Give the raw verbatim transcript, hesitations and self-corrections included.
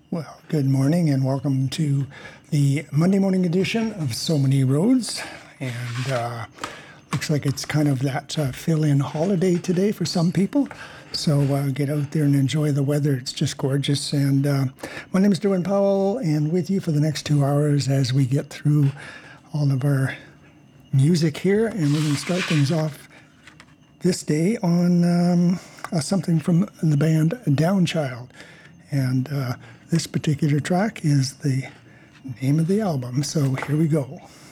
Well, good morning and welcome to the Monday morning edition of So Many Roads. And uh, looks like it's kind of that uh, fill-in holiday today for some people. So uh, get out there and enjoy the weather. It's just gorgeous. And uh, my name is Derwin Powell, and with you for the next two hours as we get through all of our music here. And we're going to start things off this day on um, uh, something from the band Downchild. And uh, this particular track is the name of the album, so here we go.